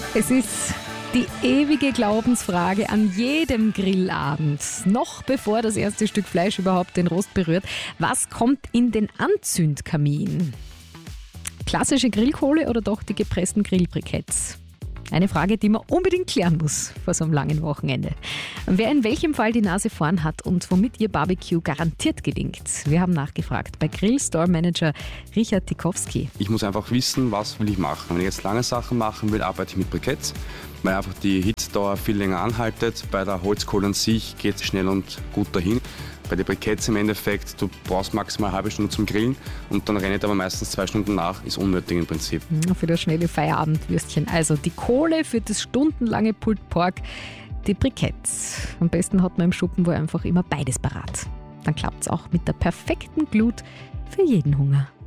Es ist die ewige Glaubensfrage an jedem Grillabend, noch bevor das erste Stück Fleisch überhaupt den Rost berührt. Was kommt in den Anzündkamin? Klassische Grillkohle oder doch die gepressten Grillbriketts? Eine Frage, die man unbedingt klären muss vor so einem langen Wochenende. Wer in welchem Fall die Nase vorn hat und womit ihr Barbecue garantiert gelingt. Wir haben nachgefragt bei Grill-Store-Manager Richard Dikowski. Ich muss einfach wissen, was will ich machen. Wenn ich jetzt lange Sachen machen will, arbeite ich mit Briketts, weil einfach die Hitzdauer viel länger anhaltet. Bei der Holzkohle an sich geht es schnell und gut dahin. Bei den Briketts im Endeffekt, du brauchst maximal eine halbe Stunde zum Grillen und dann rennt aber meistens 2 Stunden nach, ist unnötig im Prinzip. Für das schnelle Feierabendwürstchen. Also die Kohle für das stundenlange Pulled Pork, die Briketts. Am besten hat man im Schuppenwohl einfach immer beides parat. Dann klappt es auch mit der perfekten Glut für jeden Hunger.